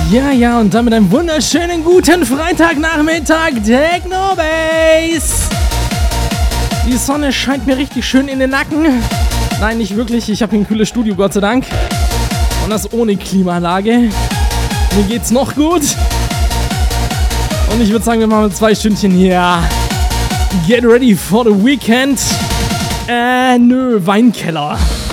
Ja, und damit einen wunderschönen guten Freitagnachmittag, Technobase. Die Sonne scheint mir richtig schön in den Nacken. Nein, nicht wirklich, ich habe hier ein kühles Studio, Gott sei Dank. Und das ohne Klimaanlage. Mir geht's noch gut. Und ich würde sagen, wir machen 2 Stündchen hier. Get ready for the weekend. Weinkeller.